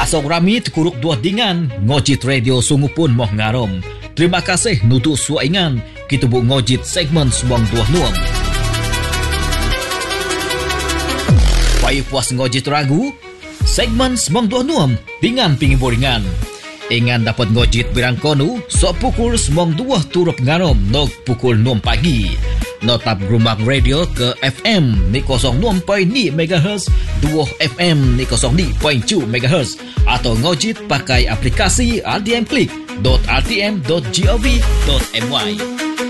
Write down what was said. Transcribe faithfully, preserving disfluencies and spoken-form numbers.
Pasok rami terkuruk dua dengan Ngojit Radio sungguh pun moh ngarom. Terima kasih nutu suaingan kita bu ngojit segmen Semong Dua Nuam. Payu puas ngojit ragu segmen Semong Dua Nuam dengan pingin boringan. Ingan dapat ngojit birang konu so pukul semong dua turut ngarom nog pukul enam pagi. Notap Grumbang Radio ke F M ni kosong enam perpuluhan lima megahertz, dua F M ni kosong lima perpuluhan tujuh megahertz atau ngojit pakai aplikasi r d m click dot r t m dot gov dot my.